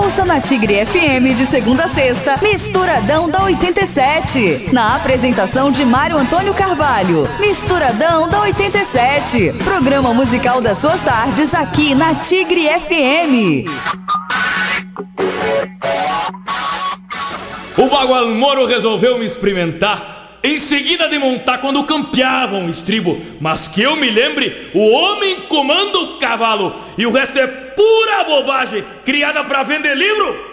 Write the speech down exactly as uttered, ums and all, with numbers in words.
Ouça na Tigre F M de segunda a sexta, Misturadão da oitenta e sete. Na apresentação de Mário Antônio Carvalho. Misturadão da oitenta e sete. Programa musical das suas tardes aqui na Tigre F M. O Bagual Moro resolveu me experimentar, em seguida de montar quando campeavam o estribo. Mas que eu me lembre, o homem comanda o cavalo e o resto é pura bobagem criada pra vender livro.